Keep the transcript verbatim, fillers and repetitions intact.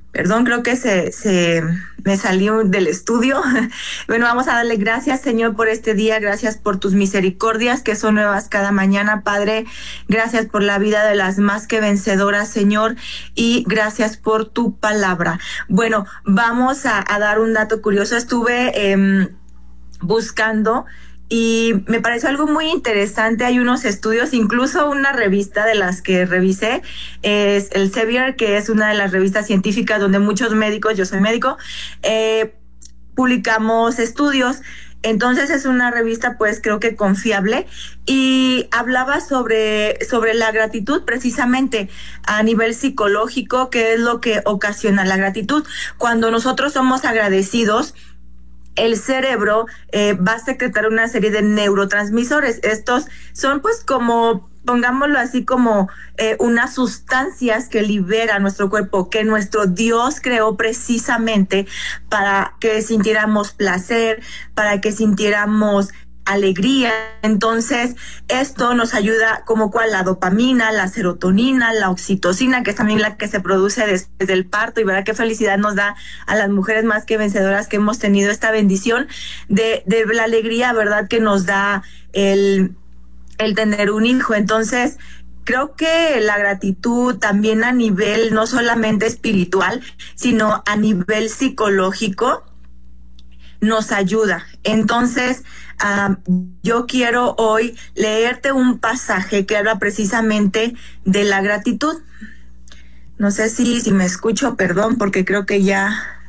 Perdón, creo que se, se me salió del estudio. Bueno, vamos a darle gracias, Señor, por este día. Gracias por tus misericordias que son nuevas cada mañana, Padre. Gracias por la vida de las más que vencedoras, Señor. Y gracias por tu palabra. Bueno, vamos a, a dar un dato curioso. Estuve eh, buscando y me pareció algo muy interesante. Hay unos estudios, incluso una revista de las que revisé, es el Sevier, que es una de las revistas científicas donde muchos médicos, yo soy médico, eh, publicamos estudios. Entonces es una revista, pues creo que confiable, y hablaba sobre, sobre la gratitud precisamente a nivel psicológico, qué es lo que ocasiona la gratitud. Cuando nosotros somos agradecidos, el cerebro eh, va a secretar una serie de neurotransmisores. Estos son pues como, pongámoslo así, como eh, unas sustancias que libera nuestro cuerpo, que nuestro Dios creó precisamente para que sintiéramos placer, para que sintiéramos alegría. Entonces, esto nos ayuda como cual la dopamina, la serotonina, la oxitocina, que es también la que se produce después del parto, y verá qué felicidad nos da a las mujeres más que vencedoras que hemos tenido esta bendición de, de la alegría, ¿verdad? Que nos da el, el tener un hijo. Entonces, creo que la gratitud también a nivel no solamente espiritual, sino a nivel psicológico, nos ayuda. Entonces, uh, yo quiero hoy leerte un pasaje que habla precisamente de la gratitud. No sé si, si me escucho, perdón, porque creo que ya